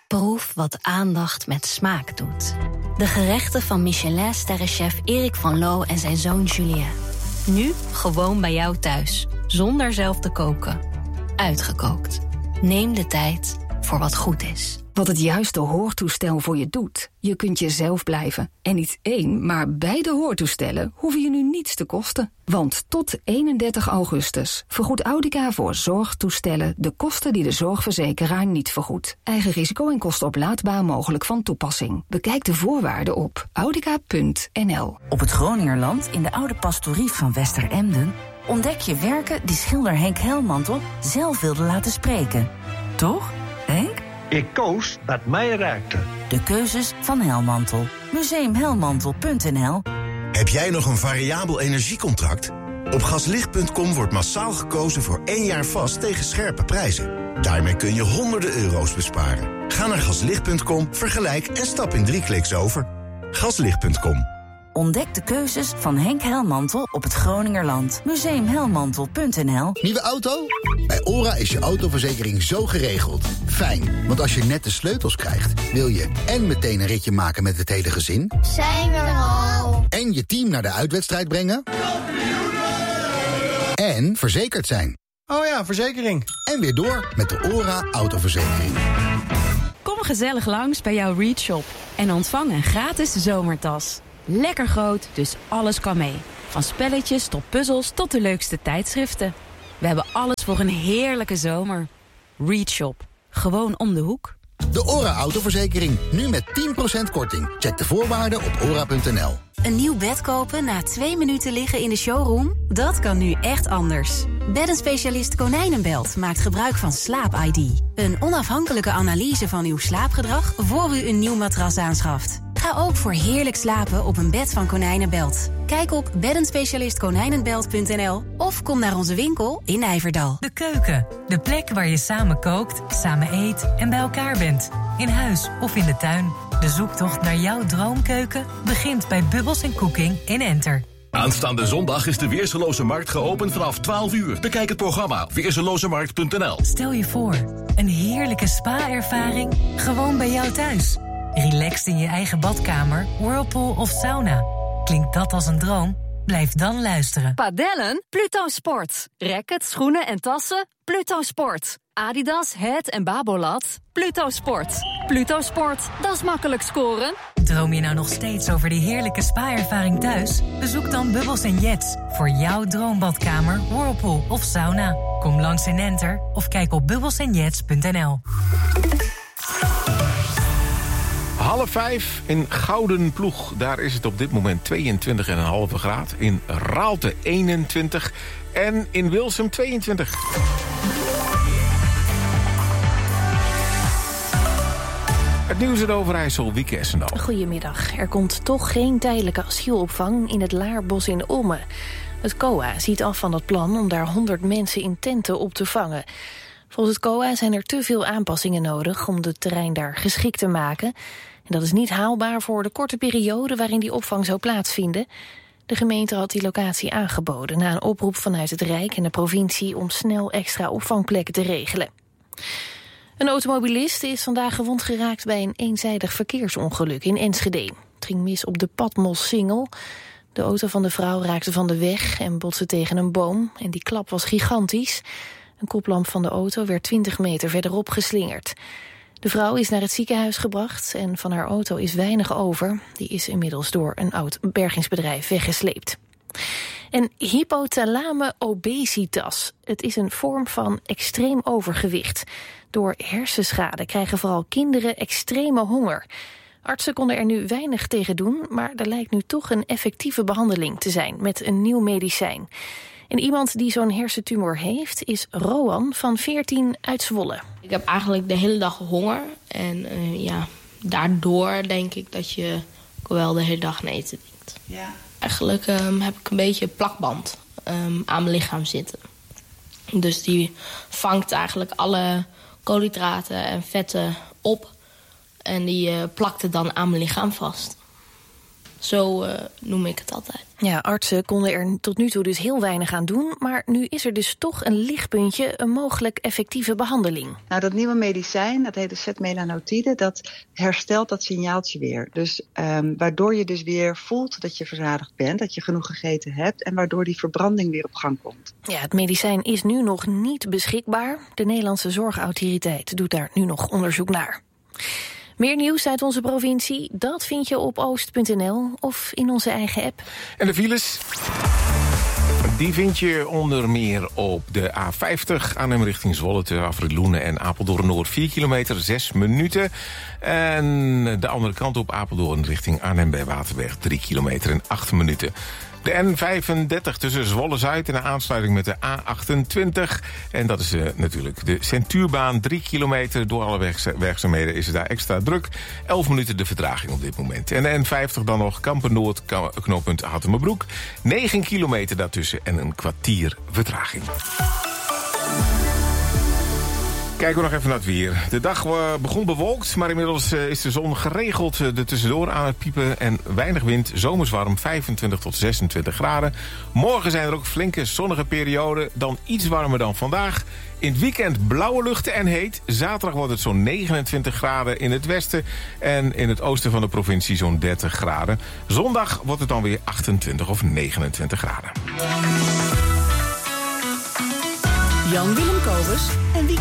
Proef wat aandacht met smaak doet. De gerechten van Michelin-sterrenchef Erik van Loo en zijn zoon Julien. Nu gewoon bij jou thuis, zonder zelf te koken. Uitgekookt. Neem de tijd voor wat goed is. Wat het juiste hoortoestel voor je doet. Je kunt jezelf blijven. En niet 1, maar beide hoortoestellen hoeven je nu niets te kosten. Want tot 31 augustus vergoedt Audica voor zorgtoestellen de kosten die de zorgverzekeraar niet vergoedt. Eigen risico en kosten oplaadbaar mogelijk van toepassing. Bekijk de voorwaarden op audica.nl. Op het Groningerland, in de oude pastorie van Westeremden, ontdek je werken die schilder Henk Helmantel zelf wilde laten spreken. Toch, Henk? Ik koos wat mij raakte. De keuzes van Helmantel. Museumhelmantel.nl. Heb jij nog een variabel energiecontract? Op gaslicht.com wordt massaal gekozen voor 1 jaar vast tegen scherpe prijzen. Daarmee kun je honderden euro's besparen. Ga naar gaslicht.com, vergelijk en stap in 3 kliks over. Gaslicht.com. Ontdek de keuzes van Henk Helmantel op het Groningerland. Museumhelmantel.nl. Nieuwe auto? Bij OHRA is je autoverzekering zo geregeld. Fijn, want als je net de sleutels krijgt, wil je en meteen een ritje maken met het hele gezin. Zijn we er al? En je team naar de uitwedstrijd brengen. En verzekerd zijn. Oh ja, verzekering. En weer door met de OHRA autoverzekering. Kom gezellig langs bij jouw Read Shop en ontvang een gratis zomertas. Lekker groot, dus alles kan mee. Van spelletjes tot puzzels tot de leukste tijdschriften. We hebben alles voor een heerlijke zomer. Read Shop. Gewoon om de hoek. De OHRA autoverzekering. Nu met 10% korting. Check de voorwaarden op ora.nl. Een nieuw bed kopen na 2 minuten liggen in de showroom? Dat kan nu echt anders. Beddenspecialist Konijnenbelt maakt gebruik van Slaap ID. Een onafhankelijke analyse van uw slaapgedrag voor u een nieuw matras aanschaft. Ga ook voor heerlijk slapen op een bed van Konijnenbelt. Kijk op beddenspecialistkonijnenbelt.nl of kom naar onze winkel in Nijverdal. De keuken, de plek waar je samen kookt, samen eet en bij elkaar bent. In huis of in de tuin. De zoektocht naar jouw droomkeuken begint bij Bubbles & Cooking in Enter. Aanstaande zondag is de Weerseloze Markt geopend vanaf 12 uur. Bekijk het programma op weerselozemarkt.nl. Stel je voor, een heerlijke spa-ervaring gewoon bij jou thuis. Relaxed in je eigen badkamer, whirlpool of sauna. Klinkt dat als een droom? Blijf dan luisteren. Padellen? Pluto Sport. Racket, schoenen en tassen? Pluto Sport. Adidas, Het en Babolat? Pluto Sport. Pluto Sport, dat is makkelijk scoren. Droom je nou nog steeds over die heerlijke spa-ervaring thuis? Bezoek dan Bubbles & Jets voor jouw droombadkamer, whirlpool of sauna. Kom langs in Enter of kijk op bubbelsandjets.nl. 4:30 in Gouden Ploeg. Daar is het op dit moment 22,5 graden. In Raalte 21 en in Wilsum 22. Het nieuws in Overijssel, Wieke Essendal. Goedemiddag. Er komt toch geen tijdelijke asielopvang in het Laarbos in Ommen. Het COA ziet af van het plan om daar 100 mensen in tenten op te vangen. Volgens het COA zijn er te veel aanpassingen nodig om het terrein daar geschikt te maken. En dat is niet haalbaar voor de korte periode waarin die opvang zou plaatsvinden. De gemeente had die locatie aangeboden na een oproep vanuit het Rijk en de provincie om snel extra opvangplekken te regelen. Een automobilist is vandaag gewond geraakt bij een eenzijdig verkeersongeluk in Enschede. Het ging mis op de Patmos-singel. De auto van de vrouw raakte van de weg en botste tegen een boom. En die klap was gigantisch. Een koplamp van de auto werd 20 meter verderop geslingerd. De vrouw is naar het ziekenhuis gebracht en van haar auto is weinig over. Die is inmiddels door een oud bergingsbedrijf weggesleept. En hypothalame obesitas. Het is een vorm van extreem overgewicht. Door hersenschade krijgen vooral kinderen extreme honger. Artsen konden er nu weinig tegen doen, maar er lijkt nu toch een effectieve behandeling te zijn met een nieuw medicijn. En iemand die zo'n hersentumor heeft is Roan van 14 uit Zwolle. Ik heb eigenlijk de hele dag honger. En daardoor denk ik dat je wel de hele dag aan eten denkt. Ja. Eigenlijk heb ik een beetje plakband aan mijn lichaam zitten. Dus die vangt eigenlijk alle koolhydraten en vetten op. En die plakt het dan aan mijn lichaam vast. Zo noem ik het altijd. Ja, artsen konden er tot nu toe dus heel weinig aan doen. Maar nu is er dus toch een lichtpuntje, een mogelijk effectieve behandeling. Nou, dat nieuwe medicijn, dat heet de setmelanotide, dat herstelt dat signaaltje weer. Dus waardoor je dus weer voelt dat je verzadigd bent, dat je genoeg gegeten hebt en waardoor die verbranding weer op gang komt. Ja, het medicijn is nu nog niet beschikbaar. De Nederlandse Zorgautoriteit doet daar nu nog onderzoek naar. Meer nieuws uit onze provincie, dat vind je op oost.nl of in onze eigen app. En de files, die vind je onder meer op de A50... Arnhem richting Zwolle tussen Afrit Loenen en Apeldoorn-Noord 4 kilometer, 6 minuten. En de andere kant op Apeldoorn richting Arnhem bij Waterberg 3 kilometer en 8 minuten. De N35 tussen Zwolle-Zuid en de aansluiting met de A28. En dat is natuurlijk de Centuurbaan. 3 kilometer. Door alle werkzaamheden is het daar extra druk. 11 minuten de vertraging op dit moment. En de N50 dan nog Kampen-Noord, knooppunt Hattemerbroek. 9 kilometer daartussen en een kwartier vertraging. Kijken we nog even naar het weer. De dag begon bewolkt, maar inmiddels is de zon geregeld er tussendoor aan het piepen. En weinig wind, zomers warm, 25 tot 26 graden. Morgen zijn er ook flinke zonnige perioden, dan iets warmer dan vandaag. In het weekend blauwe luchten en heet. Zaterdag wordt het zo'n 29 graden in het westen. En in het oosten van de provincie zo'n 30 graden. Zondag wordt het dan weer 28 of 29 graden. Jan Willem Kobus en wie